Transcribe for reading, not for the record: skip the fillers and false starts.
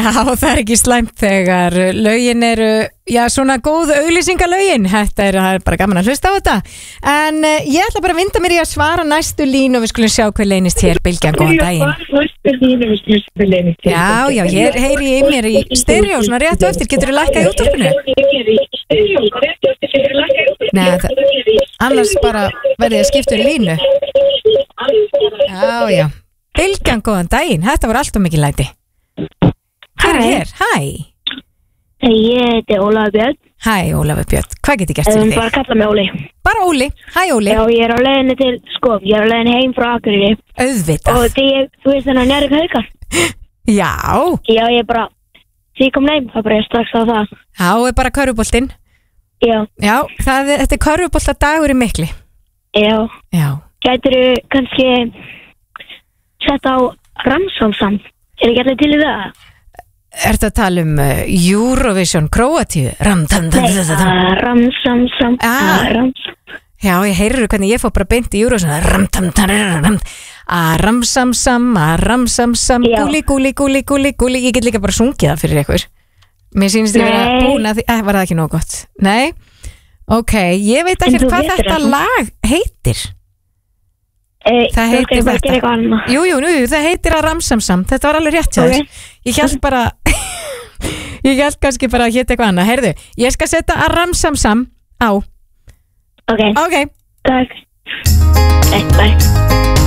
Já, það ekki slæmt þegar lögin eru, já, svona góð auglýsingalögin. Það er bara gaman að hlusta á þetta. En ég ætla bara að vinda mér í að svara næstu línu og við skulum sjá hver leynist hér. Bylgjan, góðan daginn. Já, hér heyri ég mér í stereo, svona rétt og eftir. Getur þú lækkað í útvarpinu? Nei, annars bara verði að skipta í línu. Já. Bylgjan, góðan daginn. Þetta var allt og mikið læti. Hver er hér? Hæ. Ég heiti Ólafur Björn. Hæ, Ólafur Björn. Hvað get ég gert fyrir þig? Bara kalla mig Óli. Bara Óli. Hæ, Óli. Já, ég er á leiðinni til, ég er á leiðinni heim frá Akureyri. Auðvitað. Og þú veist þennan Njarðvík Haukar? Já. Já, ég bara, því ég kom heim, það bara ég strax á það. Já, er bara körfuboltinn. Já. Já, þetta er körfuboltadagur í Mikli. Já. Gætirðu kannski setta á Ramsamsam? Er ekki allir til í það? Ertu að tala um Eurovision Króatíu? Ramsamsam. Já, ég heyrir hvernig ég fór bara beint í Eurovision. Ramsamsam. Gúli. Ég get líka bara sungið það fyrir ykkur. Mér sýnist ég vera búin að því. Var það ekki nóg gott? Nei? Ok, ég veit ekki hvað þetta lag heitir. Það heitir þetta. Jú, það heitir að Ramsamsam. Þetta var alveg rétt hjá þér. Ég held bara ég held kannski bara að hétt eitthvað annað. Heyrðu, ég skal setja að Ramsamsam á. Ok. Ok. Takk. Bye.